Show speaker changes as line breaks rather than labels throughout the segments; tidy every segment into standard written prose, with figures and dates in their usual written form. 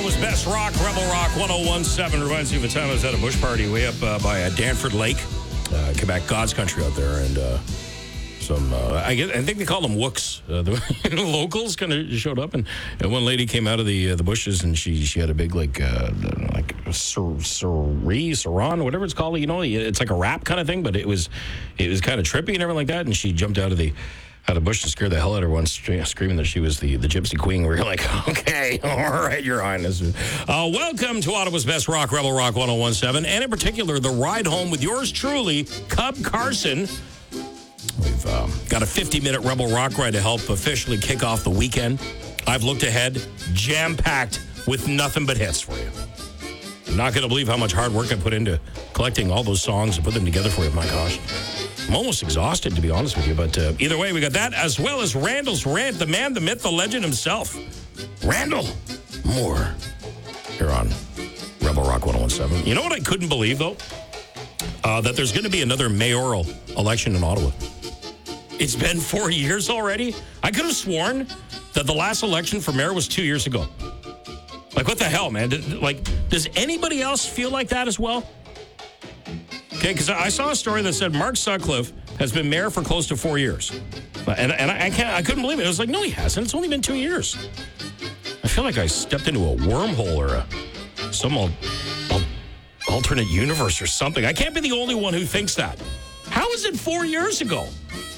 Ottawa's best rock, Rebel Rock 101.7. Reminds you of a time I was at a bush party way up by Danford Lake, Quebec, God's country out there, and I think they call them wooks. The locals kind of showed up, and one lady came out of the bushes, and she had a big saran, whatever it's called. You know, it's like a wrap kind of thing, but it was kind of trippy and everything like that. And she jumped out of the bush and scared the hell out of everyone, screaming that she was the gypsy queen. We were like, okay, all right, Your Highness. Welcome to Ottawa's best rock, Rebel Rock 101.7, and in particular, the ride home with yours truly, Cub Carson. We've got a 50-minute Rebel Rock ride to help officially kick off the weekend. I've looked ahead, jam-packed with nothing but hits for you. I'm not going to believe how much hard work I put into collecting all those songs and put them together for you. My gosh. I'm almost exhausted, to be honest with you. But either way, we got that, as well as Randall's Rant, the man, the myth, the legend himself. Randall Moore here on Rebel Rock 101.7. You know what I couldn't believe, though? That there's going to be another mayoral election in Ottawa. It's been 4 years already. I could have sworn that the last election for mayor was 2 years ago. Like, what the hell, man? Does anybody else feel like that as well? Okay, because I saw a story that said Mark Sutcliffe has been mayor for close to 4 years. And I couldn't believe it. I was like, no, he hasn't. It's only been 2 years. I feel like I stepped into a wormhole or some alternate universe or something. I can't be the only one who thinks that. How is it 4 years ago?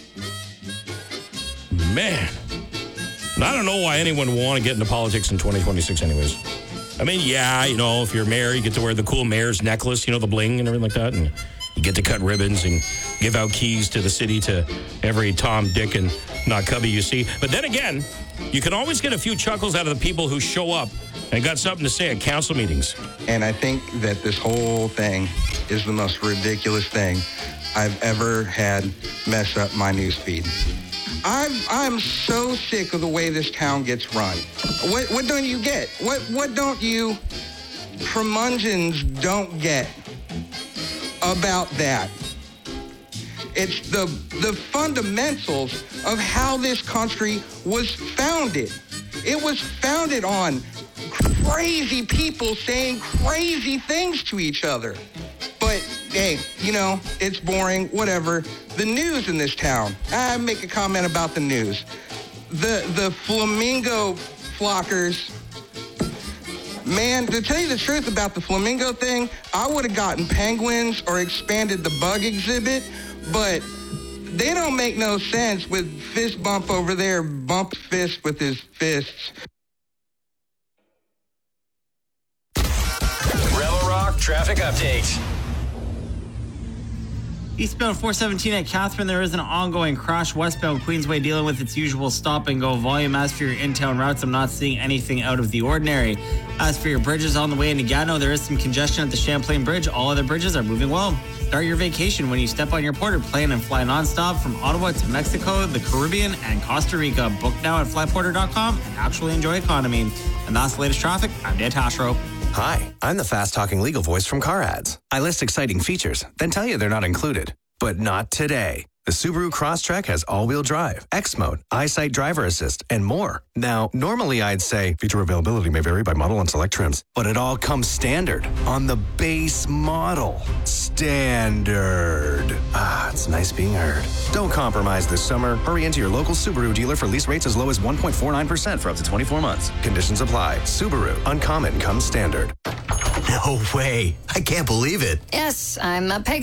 Man. And I don't know why anyone would want to get into politics in 2026 anyways. I mean, yeah, you know, if you're mayor, you get to wear the cool mayor's necklace, you know, the bling and everything like that. And you get to cut ribbons and give out keys to the city to every Tom, Dick, and not Cubby you see. But then again, you can always get a few chuckles out of the people who show up and got something to say at council meetings.
And I think that this whole thing is the most ridiculous thing I've ever had mess up my news feed. I'm so sick of the way this town gets run. What don't you get? What don't you curmudgeons don't get about that? It's the fundamentals of how this country was founded. It was founded on crazy people saying crazy things to each other. But, hey, you know, it's boring, whatever. The news in this town, I make a comment about the news. The flamingo flockers, man, to tell you the truth about the flamingo thing, I would have gotten penguins or expanded the bug exhibit, but they don't make no sense with fist bump over there, bump fist with his fists.
Rebel Rock traffic update.
Eastbound 417 at Catherine, there is an ongoing crash. Westbound Queensway dealing with its usual stop and go volume. As for your in-town routes, I'm not seeing anything out of the ordinary. As for your bridges on the way into Gatineau, there is some congestion at the Champlain Bridge. All other bridges are moving well. Start your vacation when you step on your porter plane and fly nonstop from Ottawa to Mexico, the Caribbean, and Costa Rica. Book now at flyporter.com and actually enjoy economy. And that's the latest traffic. I'm Dan Tashro.
Hi, I'm the fast-talking legal voice from Car Ads. I list exciting features, then tell you they're not included. But not today. The Subaru Crosstrek has all-wheel drive, X-Mode, EyeSight driver assist, and more. Now, normally I'd say feature availability may vary by model and select trims, but it all comes standard on the base model. Standard. Ah, it's nice being heard. Don't compromise this summer. Hurry into your local Subaru dealer for lease rates as low as 1.49% for up to 24 months. Conditions apply. Subaru. Uncommon comes standard.
No way. I can't believe it.
Yes, I'm a Peggy.